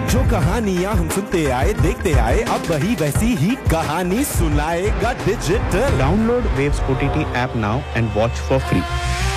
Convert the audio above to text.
जो कहानियाँ हम सुनते आए देखते आए, अब वही वैसी ही कहानी सुनाएगा digital. Download Waves OTT app now and watch for free.